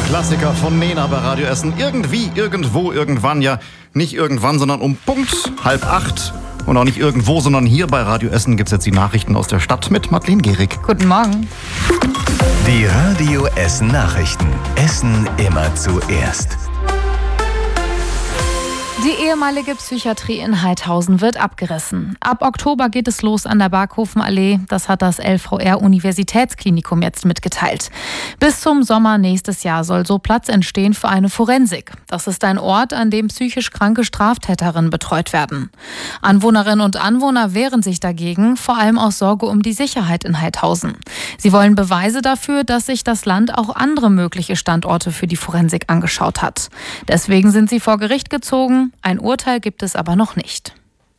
Klassiker von Nena bei Radio Essen. Irgendwie, irgendwo, irgendwann. Ja, nicht irgendwann, sondern um Punkt 7:30. Und auch nicht irgendwo, sondern hier bei Radio Essen gibt es jetzt die Nachrichten aus der Stadt mit Madeleine Gehrig. Guten Morgen. Die Radio Essen Nachrichten. Essen immer zuerst. Die ehemalige Psychiatrie in Heidhausen wird abgerissen. Ab Oktober geht es los an der Barkhofenallee. Das hat das LVR-Universitätsklinikum jetzt mitgeteilt. Bis zum Sommer nächstes Jahr soll so Platz entstehen für eine Forensik. Das ist ein Ort, an dem psychisch kranke Straftäterinnen betreut werden. Anwohnerinnen und Anwohner wehren sich dagegen, vor allem aus Sorge um die Sicherheit in Heidhausen. Sie wollen Beweise dafür, dass sich das Land auch andere mögliche Standorte für die Forensik angeschaut hat. Deswegen sind sie vor Gericht gezogen. Ein Urteil gibt es aber noch nicht.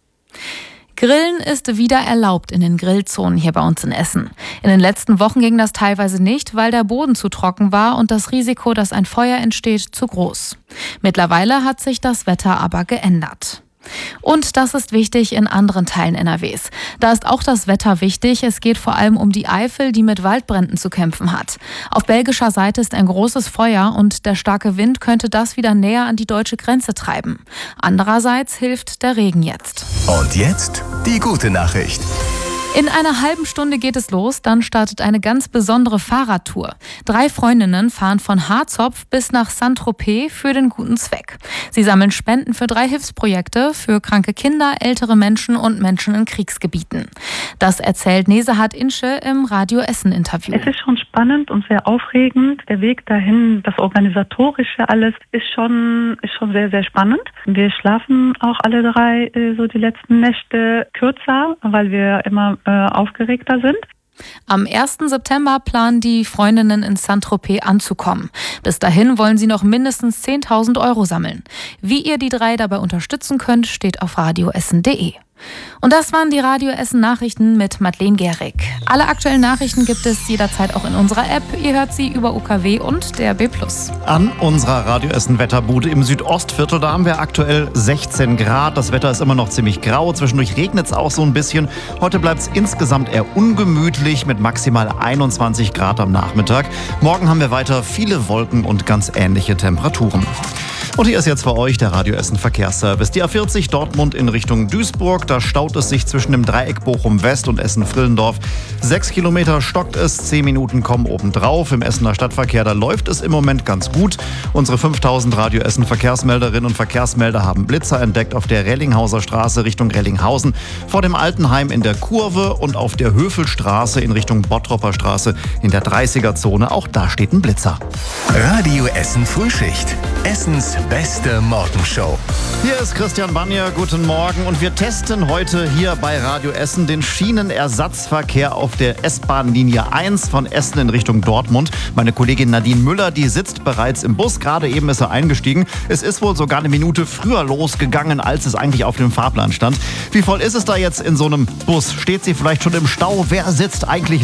Grillen ist wieder erlaubt in den Grillzonen hier bei uns in Essen. In den letzten Wochen ging das teilweise nicht, weil der Boden zu trocken war und das Risiko, dass ein Feuer entsteht, zu groß. Mittlerweile hat sich das Wetter aber geändert. Und das ist wichtig in anderen Teilen NRWs. Da ist auch das Wetter wichtig. Es geht vor allem um die Eifel, die mit Waldbränden zu kämpfen hat. Auf belgischer Seite ist ein großes Feuer und der starke Wind könnte das wieder näher an die deutsche Grenze treiben. Andererseits hilft der Regen jetzt. Und jetzt die gute Nachricht. In einer halben Stunde geht es los, dann startet eine ganz besondere Fahrradtour. 3 Freundinnen fahren von Harzopf bis nach Saint-Tropez für den guten Zweck. Sie sammeln Spenden für 3 Hilfsprojekte für kranke Kinder, ältere Menschen und Menschen in Kriegsgebieten. Das erzählt Nesehat Insche im Radio Essen Interview. Es ist schon spannend und sehr aufregend. Der Weg dahin, das Organisatorische alles, ist schon sehr, sehr spannend. Wir schlafen auch alle 3 so die letzten Nächte kürzer, weil wir immer aufgeregter sind. Am 1. September planen die Freundinnen in Saint-Tropez anzukommen. Bis dahin wollen sie noch mindestens 10.000 € sammeln. Wie ihr die 3 dabei unterstützen könnt, steht auf radioessen.de. Und das waren die Radio Essen Nachrichten mit Madeleine Gehrig. Alle aktuellen Nachrichten gibt es jederzeit auch in unserer App. Ihr hört sie über UKW und DRB+. An unserer Radio Essen Wetterbude im Südostviertel, da haben wir aktuell 16 Grad. Das Wetter ist immer noch ziemlich grau. Zwischendurch regnet es auch so ein bisschen. Heute bleibt es insgesamt eher ungemütlich mit maximal 21 Grad am Nachmittag. Morgen haben wir weiter viele Wolken und ganz ähnliche Temperaturen. Und hier ist jetzt für euch der Radio Essen Verkehrsservice. Die A40 Dortmund in Richtung Duisburg. Da staut es sich zwischen dem Dreieck Bochum West und Essen-Frillendorf. 6 Kilometer stockt es, 10 Minuten kommen obendrauf. Im Essener Stadtverkehr, da läuft es im Moment ganz gut. Unsere 5000 Radio Essen Verkehrsmelderinnen und Verkehrsmelder haben Blitzer entdeckt auf der Rellinghauser Straße Richtung Rellinghausen, vor dem Altenheim in der Kurve und auf der Höfelstraße in Richtung Bottropper Straße in der 30er-Zone. Auch da steht ein Blitzer. Radio Essen Frühschicht. Essens beste Morgenshow. Hier ist Christian Banja, guten Morgen. Und wir testen heute hier bei Radio Essen den Schienenersatzverkehr auf der S-Bahn-Linie 1 von Essen in Richtung Dortmund. Meine Kollegin Nadine Müller, die sitzt bereits im Bus. Gerade eben ist er eingestiegen. Es ist wohl sogar eine Minute früher losgegangen, als es eigentlich auf dem Fahrplan stand. Wie voll ist es da jetzt in so einem Bus? Steht sie vielleicht schon im Stau? Wer sitzt eigentlich